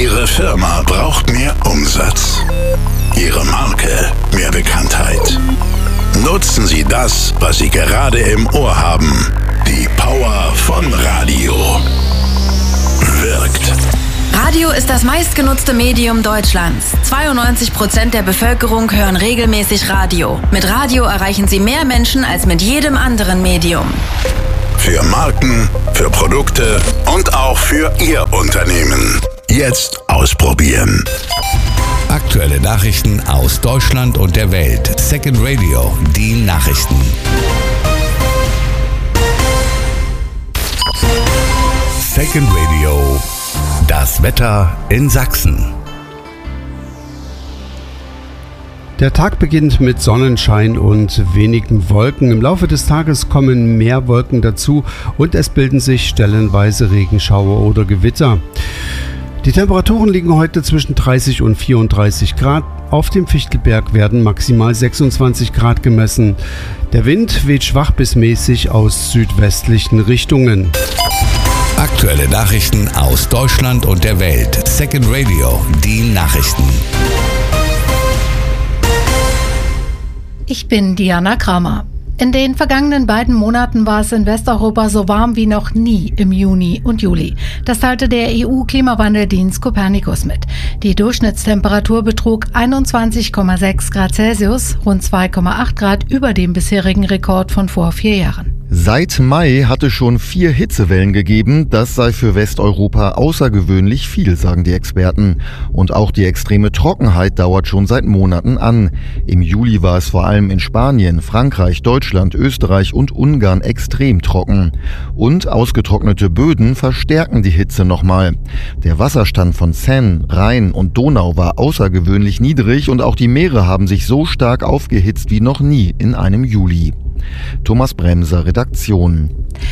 Ihre Firma braucht mehr Umsatz. Ihre Marke mehr Bekanntheit. Nutzen Sie das, was Sie gerade im Ohr haben. Die Power von Radio. Wirkt. Radio ist das meistgenutzte Medium Deutschlands. 92% der Bevölkerung hören regelmäßig Radio. Mit Radio erreichen Sie mehr Menschen als mit jedem anderen Medium. Für Marken, für Produkte und auch für Ihr Unternehmen. Jetzt ausprobieren. Aktuelle Nachrichten aus Deutschland und der Welt. Second Radio, die Nachrichten. Second Radio, das Wetter in Sachsen. Der Tag beginnt mit Sonnenschein und wenigen Wolken. Im Laufe des Tages kommen mehr Wolken dazu und es bilden sich stellenweise Regenschauer oder Gewitter. Die Temperaturen liegen heute zwischen 30 und 34 Grad. Auf dem Fichtelberg werden maximal 26 Grad gemessen. Der Wind weht schwach bis mäßig aus südwestlichen Richtungen. Aktuelle Nachrichten aus Deutschland und der Welt. Second Radio, die Nachrichten. Ich bin Diana Kramer. In den vergangenen beiden Monaten war es in Westeuropa so warm wie noch nie im Juni und Juli. Das teilte der EU-Klimawandeldienst Copernicus mit. Die Durchschnittstemperatur betrug 21,6 Grad Celsius, rund 2,8 Grad über dem bisherigen Rekord von vor 4 Jahren. Seit Mai hatte schon 4 Hitzewellen gegeben. Das sei für Westeuropa außergewöhnlich viel, sagen die Experten. Und auch die extreme Trockenheit dauert schon seit Monaten an. Im Juli war es vor allem in Spanien, Frankreich, Deutschland, Österreich und Ungarn extrem trocken. Und ausgetrocknete Böden verstärken die Hitze nochmal. Der Wasserstand von Seine, Rhein und Donau war außergewöhnlich niedrig und auch die Meere haben sich so stark aufgehitzt wie noch nie in einem Juli. Thomas Bremser, Redaktion.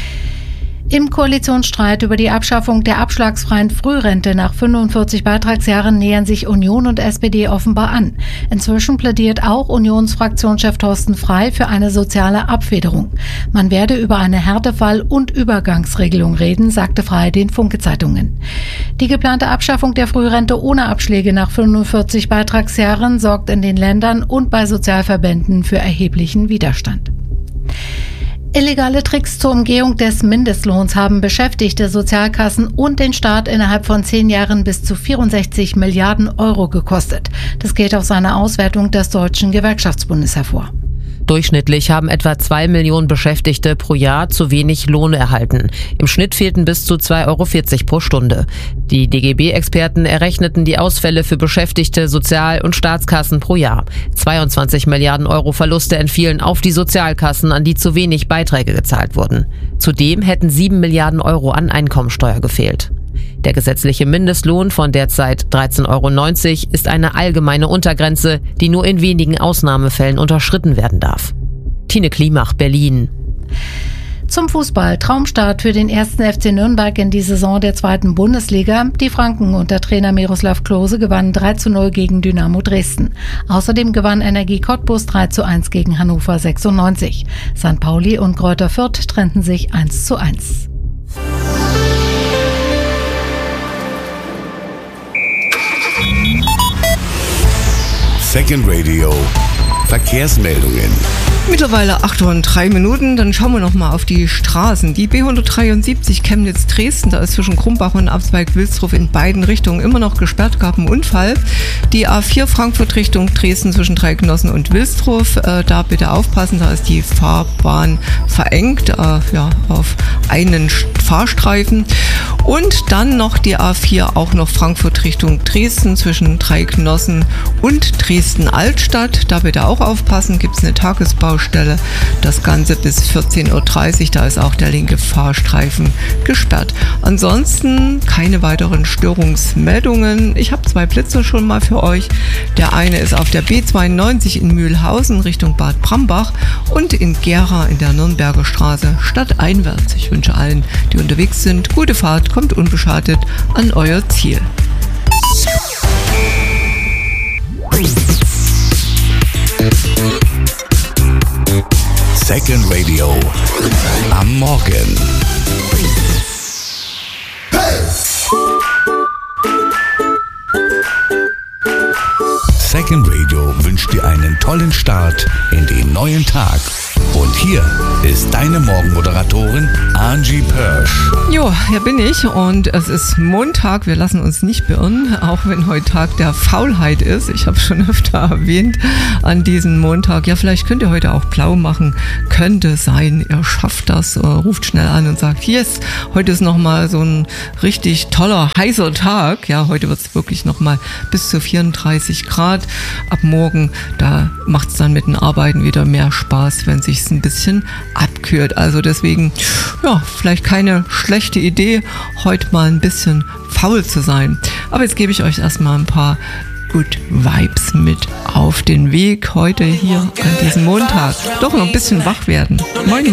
Im Koalitionsstreit über die Abschaffung der abschlagsfreien Frührente nach 45 Beitragsjahren nähern sich Union und SPD offenbar an. Inzwischen plädiert auch Unionsfraktionschef Thorsten Frey für eine soziale Abfederung. Man werde über eine Härtefall- und Übergangsregelung reden, sagte Frey den Funke-Zeitungen. Die geplante Abschaffung der Frührente ohne Abschläge nach 45 Beitragsjahren sorgt in den Ländern und bei Sozialverbänden für erheblichen Widerstand. Illegale Tricks zur Umgehung des Mindestlohns haben Beschäftigte, Sozialkassen und den Staat innerhalb von 10 Jahren bis zu 64 Milliarden Euro gekostet. Das geht aus einer Auswertung des Deutschen Gewerkschaftsbundes hervor. Durchschnittlich haben etwa 2 Millionen Beschäftigte pro Jahr zu wenig Lohn erhalten. Im Schnitt fehlten bis zu 2,40 Euro pro Stunde. Die DGB-Experten errechneten die Ausfälle für Beschäftigte, Sozial- und Staatskassen pro Jahr. 22 Milliarden Euro Verluste entfielen auf die Sozialkassen, an die zu wenig Beiträge gezahlt wurden. Zudem hätten 7 Milliarden Euro an Einkommensteuer gefehlt. Der gesetzliche Mindestlohn von derzeit 13,90 Euro ist eine allgemeine Untergrenze, die nur in wenigen Ausnahmefällen unterschritten werden darf. Tine Klimach, Berlin. Zum Fußball. Traumstart für den 1. FC Nürnberg in die Saison der 2. Bundesliga. Die Franken unter Trainer Miroslav Klose gewannen 3:0 gegen Dynamo Dresden. Außerdem gewann Energie Cottbus 3:1 gegen Hannover 96. St. Pauli und Greuther Fürth trennten sich 1:1. Second Radio, Verkehrsmeldungen. Mittlerweile 8:03 Uhr, dann schauen wir noch mal auf die Straßen. Die B173 Chemnitz-Dresden, da ist zwischen Krumbach und Abzweig-Wilsdruf in beiden Richtungen immer noch gesperrt, gab einen Unfall. Die A4 Frankfurt Richtung Dresden zwischen Dreigenossen und Wilsdruf, da bitte aufpassen, da ist die Fahrbahn verengt, auf einen Fahrstreifen. Und dann noch die A4 auch noch Frankfurt Richtung Dresden zwischen Dreigenossen und Dresden-Altstadt, da bitte auch aufpassen, gibt es eine Tagesbaustelle. Das Ganze bis 14:30 Uhr, da ist auch der linke Fahrstreifen gesperrt. Ansonsten keine weiteren Störungsmeldungen. Ich habe 2 Blitzer schon mal für euch. Der eine ist auf der B92 in Mühlhausen Richtung Bad Brambach und in Gera in der Nürnberger Straße stadteinwärts. Ich wünsche allen, die unterwegs sind, gute Fahrt, kommt unbeschadet an euer Ziel. Second Radio am Morgen. Second Radio wünscht dir einen tollen Start in den neuen Tag. Und hier ist deine Morgenmoderatorin Angie Pörsch. Jo, hier bin ich und es ist Montag. Wir lassen uns nicht beirren, auch wenn heute Tag der Faulheit ist. Ich habe schon öfter erwähnt an diesem Montag. Ja, vielleicht könnt ihr heute auch blau machen. Könnte sein, ihr schafft das. Ruft schnell an und sagt, yes, heute ist nochmal so ein richtig toller, heißer Tag. Ja, heute wird es wirklich nochmal bis zu 34 Grad. Ab morgen, da macht es dann mit den Arbeiten wieder mehr Spaß, wenn sich ein bisschen abkühlt. Also deswegen, ja, vielleicht keine schlechte Idee, heute mal ein bisschen faul zu sein. Aber jetzt gebe ich euch erstmal ein paar Good Vibes mit auf den Weg heute hier an diesem Montag. Doch noch ein bisschen wach werden. Moin.